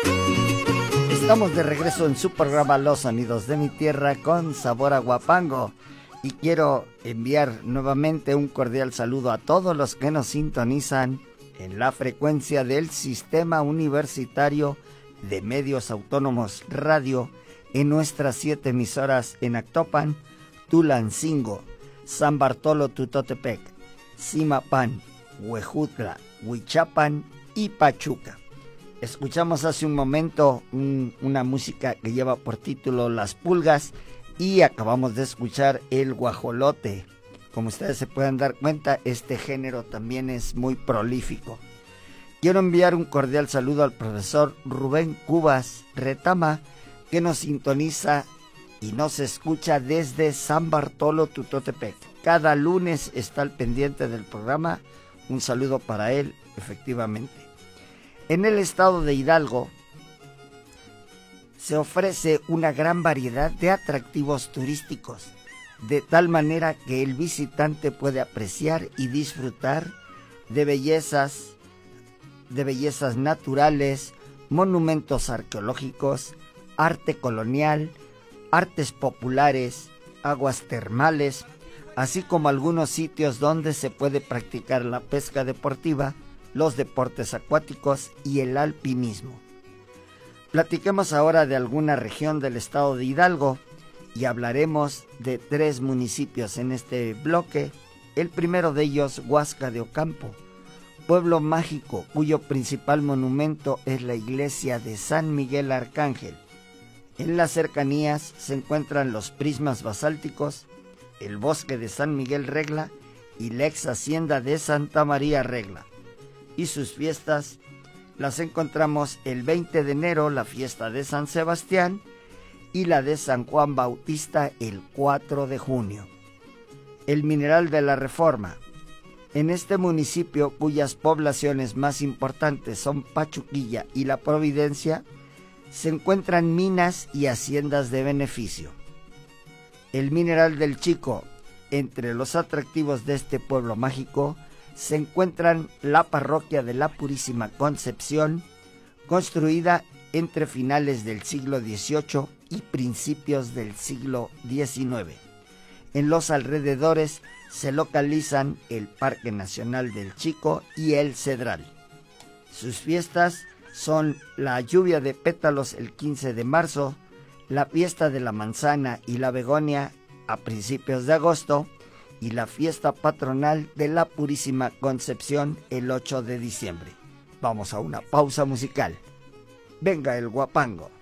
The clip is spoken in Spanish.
Estamos de regreso en su programa Los Sonidos de mi Tierra con sabor a guapango. Y quiero enviar nuevamente un cordial saludo a todos los que nos sintonizan en la frecuencia del Sistema Universitario de Medios Autónomos Radio en nuestras 7 emisoras en Actopan, Tulancingo, San Bartolo Tutotepec, Zimapán, Huejutla, Huichapan y Pachuca. Escuchamos hace un momento una música que lleva por título Las Pulgas y acabamos de escuchar el guajolote. Como ustedes se pueden dar cuenta, este género también es muy prolífico. Quiero enviar un cordial saludo al profesor Rubén Cubas Retama, que nos sintoniza y nos escucha desde San Bartolo Tutotepec. Cada lunes está al pendiente del programa. Un saludo para él, efectivamente. En el estado de Hidalgo se ofrece una gran variedad de atractivos turísticos, de tal manera que el visitante puede apreciar y disfrutar de bellezas naturales, monumentos arqueológicos, arte colonial, artes populares, aguas termales, así como algunos sitios donde se puede practicar la pesca deportiva, los deportes acuáticos y el alpinismo. Platiquemos ahora de alguna región del estado de Hidalgo y hablaremos de 3 municipios en este bloque. El primero de ellos, Huasca de Ocampo, pueblo mágico cuyo principal monumento es la iglesia de San Miguel Arcángel. En las cercanías se encuentran los prismas basálticos, el bosque de San Miguel Regla y la ex hacienda de Santa María Regla. Y sus fiestas las encontramos el 20 de enero, la fiesta de San Sebastián, y la de San Juan Bautista el 4 de junio. El Mineral de la Reforma. En este municipio, cuyas poblaciones más importantes son Pachuquilla y La Providencia, se encuentran minas y haciendas de beneficio. El Mineral del Chico. Entre los atractivos de este pueblo mágico se encuentran la parroquia de la Purísima Concepción, construida entre finales del siglo XVIII y principios del siglo XIX. En los alrededores se localizan el Parque Nacional del Chico y el Cedral. Sus fiestas son la lluvia de pétalos el 15 de marzo, la fiesta de la manzana y la begonia a principios de agosto, y la fiesta patronal de la Purísima Concepción el 8 de diciembre. Vamos a una pausa musical. Venga el guapango.